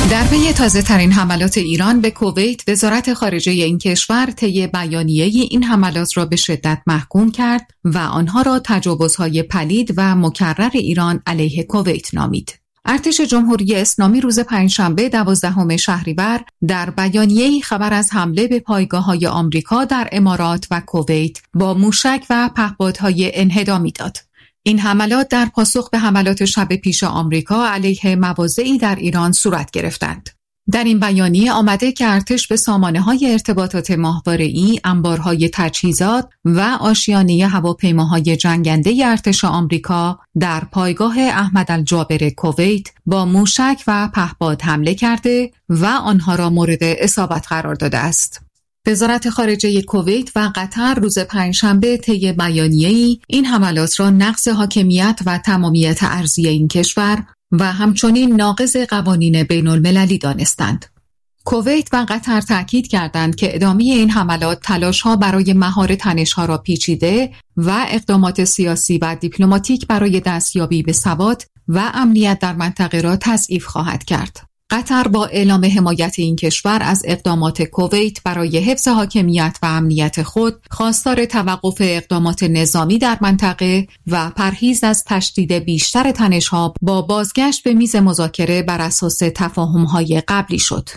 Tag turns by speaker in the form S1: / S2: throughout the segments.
S1: در پی تازه‌ترین حملات ایران به کویت، وزارت خارجه این کشور طی بیانیه این حملات را به شدت محکوم کرد و آنها را تجاوزهای پلید و مکرر ایران علیه کویت نامید. ارتش جمهوری اسلامی روز پنجشنبه 12 شهریور در بیانیه‌ای خبر از حمله به پایگاه‌های آمریکا در امارات و کویت با موشک و پهپادهای انهدامی داد. این حملات در پاسخ به حملات شب پیش آمریکا علیه مواضعی در ایران صورت گرفتند. در این بیانیه آمده که ارتش به سامانه‌های ارتباطات ماهواره‌ای، انبارهای تجهیزات و آشیانه هواپیماهای جنگنده ارتش آمریکا در پایگاه احمد الجابر کویت با موشک و پهپاد حمله کرده و آنها را مورد اصابت قرار داده است. وزارت خارجه کویت و قطر روز پنجشنبه طی بیانیه‌ای این حملات را نقض حاکمیت و تمامیت ارضی این کشور و همچنین ناقض قوانین بین المللی دانستند. کویت و قطر تأکید کردند که ادامه این حملات تلاش‌ها برای مهار تنش‌ها را پیچیده و اقدامات سیاسی و دیپلماتیک برای دستیابی به ثبات و امنیت در منطقه را تضعیف خواهد کرد. قطر با اعلام حمایت این کشور از اقدامات کویت برای حفظ حاکمیت و امنیت خود، خواستار توقف اقدامات نظامی در منطقه و پرهیز از تشدید بیشتر تنش‌ها با بازگشت به میز مذاکره بر اساس تفاهم‌های قبلی شد.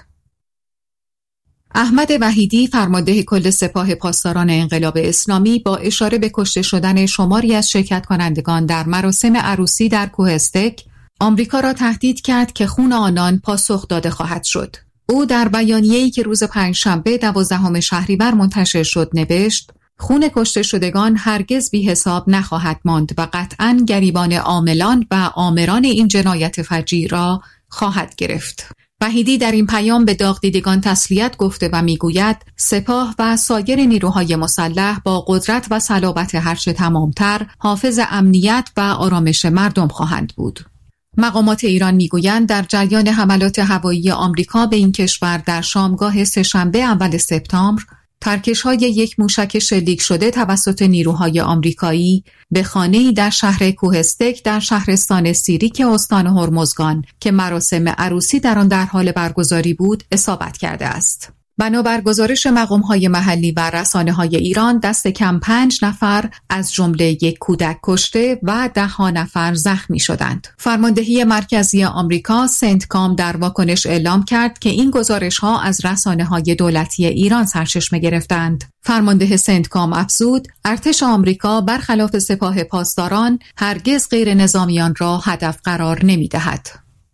S1: احمد وحیدی، فرمانده کل سپاه پاسداران انقلاب اسلامی، با اشاره به کشته شدن شماری از شرکت کنندگان در مراسم عروسی در کوهستک، آمریکا را تهدید کرد که خون آنان پاسخ داده خواهد شد. او در بیانیه‌ای که روز پنجشنبه 12 شهریور منتشر شد نوشت: خون کشته شدگان هرگز بی حساب نخواهد ماند و قطعاً گریبان عاملان و آمران این جنایت فجیع را خواهد گرفت. وحیدی در این پیام به داغ دیدگان تسلیت گفته و میگوید سپاه و سایر نیروهای مسلح با قدرت و صلابت هرچه تمامتر حافظ امنیت و آرامش مردم خواهند بود. مقامات ایران میگویند در جریان حملات هوایی آمریکا به این کشور در شامگاه سه‌شنبه اول سپتامبر، ترکش‌های یک موشک شلیک شده توسط نیروهای آمریکایی به خانه‌ای در شهر کوهستک در شهرستان سیریک استان هرمزگان که مراسم عروسی در آن در حال برگزاری بود، اصابت کرده است. بنابر گزارش مقام‌های محلی و رسانه‌های ایران، دست کم 5 نفر از جمله یک کودک کشته و 10 نفر زخمی شدند. فرماندهی مرکزی آمریکا سنتکام در واکنش اعلام کرد که این گزارش‌ها از رسانه‌های دولتی ایران سرچشمه گرفتند. فرمانده سنتکام افزود: ارتش آمریکا برخلاف سپاه پاسداران هرگز غیر نظامیان را هدف قرار نمی‌دهد.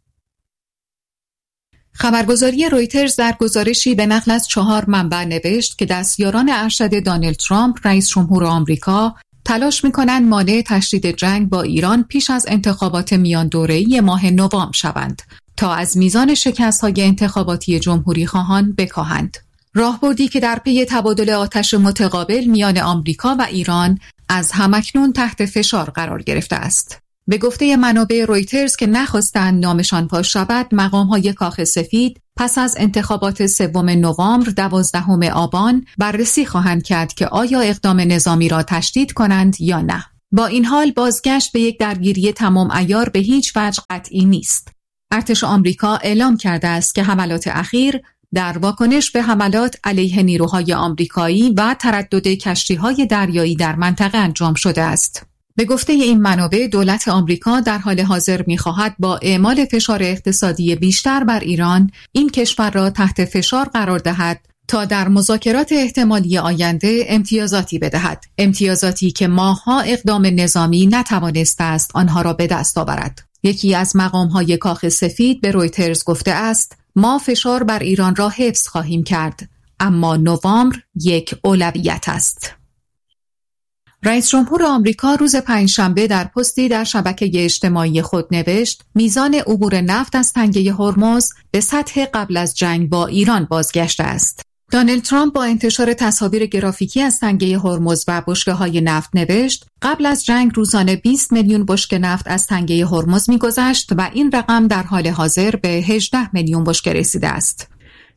S1: خبرگزاری رویترز در گزارشی به نقل از 4 منبع نوشت که دستیاران ارشد دونالد ترامپ، رئیس جمهور آمریکا، تلاش می‌کنند مانع تشدید جنگ با ایران پیش از انتخابات میان دوره‌ای ماه نوامبر شوند تا از میزان شکست‌های انتخاباتی جمهوری خواهان بکاهند. راهبردی که در پی تبادل آتش متقابل میان آمریکا و ایران از همکنون تحت فشار قرار گرفته است. به گفته منابع رویترز که نخواستند نامشان فاش شود، مقام‌های کاخ سفید پس از انتخابات 3 نوامبر 12 آبان بررسی خواهند کرد که آیا اقدام نظامی را تشدید کنند یا نه. با این حال بازگشت به یک درگیری تمام عیار به هیچ وجه قطعی نیست. ارتش آمریکا اعلام کرده است که حملات اخیر در واکنش به حملات علیه نیروهای آمریکایی و تردد کشتی‌های دریایی در منطقه انجام شده است. به گفته این منابع، دولت آمریکا در حال حاضر می‌خواهد با اعمال فشار اقتصادی بیشتر بر ایران این کشور را تحت فشار قرار دهد تا در مذاکرات احتمالی آینده امتیازاتی بدهد، امتیازاتی که ماه‌ها اقدام نظامی نتوانسته است آنها را به دست آورد. یکی از مقام‌های کاخ سفید به رویترز گفته است: ما فشار بر ایران را حفظ خواهیم کرد، اما نوامبر یک اولویت است. رئیس جمهور آمریکا روز پنجشنبه در پستی در شبکه اجتماعی خود نوشت: میزان عبور نفت از تنگه هرمز به سطح قبل از جنگ با ایران بازگشته است. دونالد ترامپ با انتشار تصاویر گرافیکی از تنگه هرمز و بشکه‌های نفت نوشت: قبل از جنگ روزانه 20 میلیون بشکه نفت از تنگه هرمز می‌گذشت و این رقم در حال حاضر به 18 میلیون بشکه رسیده است.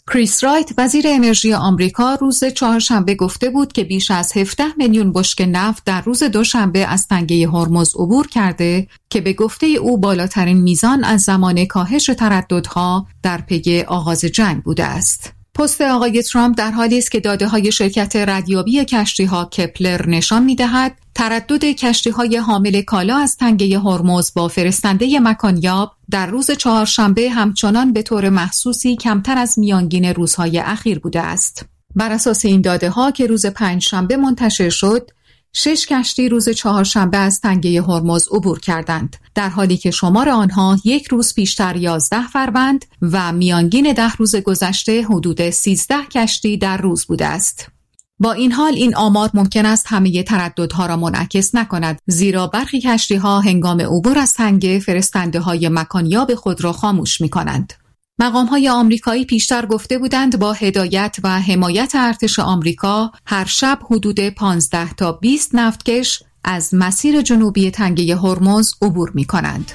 S1: کریس رایت وزیر انرژی آمریکا روز چهارشنبه گفته بود که بیش از 17 میلیون بشکه نفت در روز دوشنبه از تنگه هرمز عبور کرده که به گفته او بالاترین میزان از زمان کاهش ترددها در پی آغاز جنگ بوده است. پست آقای ترامپ در حالی است که داده‌های شرکت ردیابی کشتی‌ها کپلر نشان می‌دهد تردد کشتی‌های حامل کالا از تنگه هرمز با فرستنده مکانیاب در روز چهارشنبه همچنان به طور محسوسی کمتر از میانگین روزهای اخیر بوده است. بر اساس این داده‌ها که روز پنجشنبه منتشر شد، 6 کشتی روز چهارشنبه از تنگه هرمز عبور کردند، در حالی که شمار آنها یک روز پیشتر 11 فروند و میانگین 10 روز گذشته حدود 13 کشتی در روز بوده است. با این حال این آمار ممکن است همه ترددها را منعکس نکند، زیرا برخی کشتی‌ها هنگام عبور از تنگه فرستنده‌های مکانیاب خود را خاموش می‌کنند. مقام‌های آمریکایی پیشتر گفته بودند با هدایت و حمایت ارتش آمریکا هر شب حدود 15 تا 20 نفتکش از مسیر جنوبی تنگه هرمز عبور می‌کنند.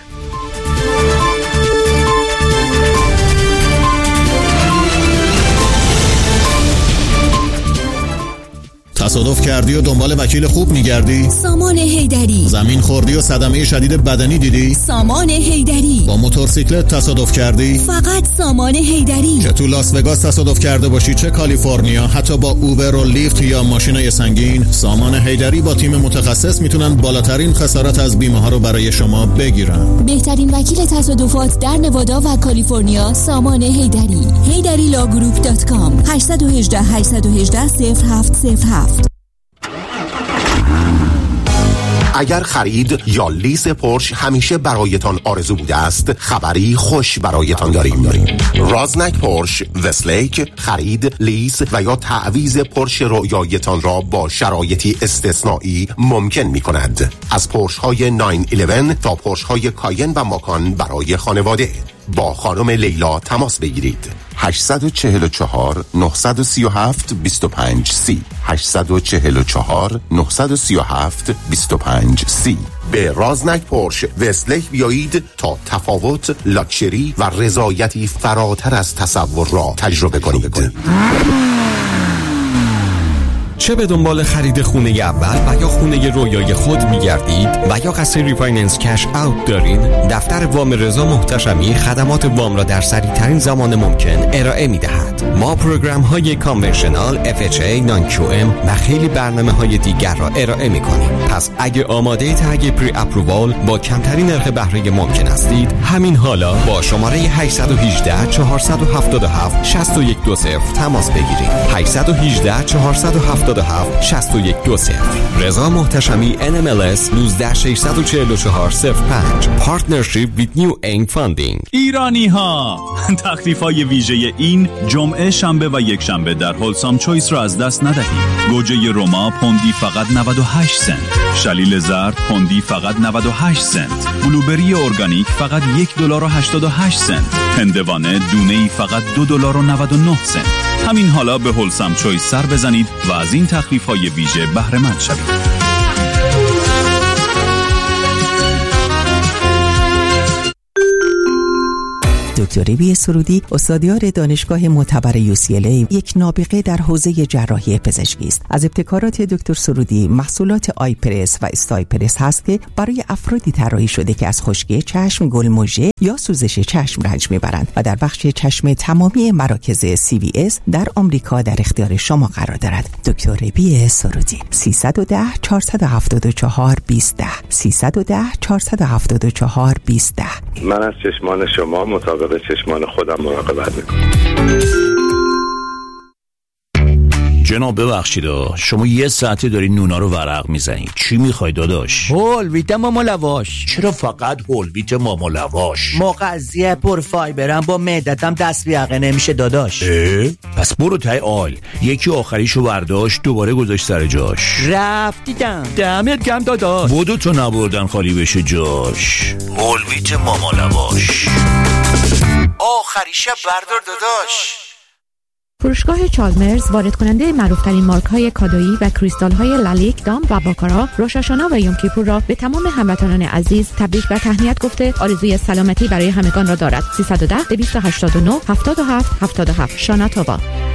S2: تصادف کردی و دنبال وکیل خوب میگردی؟
S3: سامان حیدری.
S2: زمین خوردی و صدمه شدید بدنی دیدی؟
S3: سامان حیدری.
S2: با موتورسیکلت تصادف کردی؟
S3: فقط سامان حیدری.
S2: چه تو لاس وگاس تصادف کرده باشی چه کالیفرنیا، حتی با اوبر و لیفت یا ماشینای سنگین، سامان حیدری با تیم متخصص میتونن بالاترین خسارت از بیمه ها رو برای شما بگیرن.
S3: بهترین وکیل تصادفات در نوادا و کالیفرنیا سامان حیدری. HayDariLawGroup.com 818 818 0707.
S4: اگر خرید یا لیز پورش همیشه برایتان آرزو بوده است، خبری خوش برایتان داریم. رازنک پورش وستلیک خرید، لیز و یا تعویض پورش رویایتان را با شرایطی استثنایی ممکن می کند. از پورش های 911 تا پورش های کاین و ماکان برای خانواده. با خانم لیلا تماس بگیرید. 844 937 2530 844 937 2530. به رازنک پورش وستلیک بیایید تا تفاوت، لاکچری و رضایتی فراتر از تصور را تجربه کنید.
S5: چه به دنبال خرید خونه اول و یا خونه رویای خود می‌گردید و یا قصد ریفایننس کش اوت دارین، دفتر وام رضا محتشمی خدمات وام را در سریع‌ترین زمان ممکن ارائه می‌دهد. ما پروگرام‌های کانونشنال، FHA، نان-QM و خیلی برنامه‌های دیگر را ارائه می‌کنیم. پس اگه آماده تگ پری اپرووال با کمترین نرخ بهره ممکن هستید، همین حالا با شماره 818 477 6120 تماس بگیرید. 818 477 6120. رضا محتشمی NMLS 1964405. Partnership with New Aim Funding.
S6: ایرانی ها، تخفیف های ویژه این جمعه، شنبه و یک شنبه در هولسام چویس را از دست ندهید. گوجه روما پوندی فقط 98 سنت، شلیل زرد پوندی فقط 98 سنت، بلوبری ارگانیک فقط $1.88 سنت، هندوانه دونه‌ای فقط $2.99 سنت. همین حالا به هولسام چویس سر بزنید و از این تخفیف‌های ویژه بهره مند شوید.
S7: دکتر بی سرودی استادیار دانشگاه معتبر UCLA یک نابغه در حوزه جراحی پزشکی است. از ابتکارات دکتر سرودی محصولات آیپرس و استایپرس هست که برای افرادی طراحی شده که از خشکی چشم، گلمژه یا سوزش چشم رنج میبرند و در بخش چشم تمامی مراکز CVS در آمریکا در اختیار شما قرار دارد. دکتر بی سرودی 310 474 20 310 474 20.
S8: من از چشمان شما مطابق چشمان خودم مراقبت میکنم.
S9: جناب ببخشید شما یه ساعته داری نونا رو ورق میزنید. چی میخوای داداش؟
S10: هولویت ماما لواش.
S9: چرا فقط هولویت ماما لواش؟
S10: مغذی پر فایبرم با معدتم دست بیاقه نمیشه داداش.
S9: پس برو تای آل، یکی آخریشو برداشت دوباره گذاشت سر جاش.
S10: رفتیدم دمت گرم داداش.
S9: بودو تو نبردن خالی بشه جاش. هولویت ماما لواش،
S10: آخریشه بردار داداش.
S11: فروشگاه چالمرز وارد کننده معروف‌ترین مارک‌های کادویی و کریستال‌های لالیک، دام و باکارا، روش هاشانا و یوم کیپور را به تمام هموطنان عزیز تبریک و تهنیت گفته آرزوی سلامتی برای همگان را دارد. 310 289 77 77 شاناتوبا.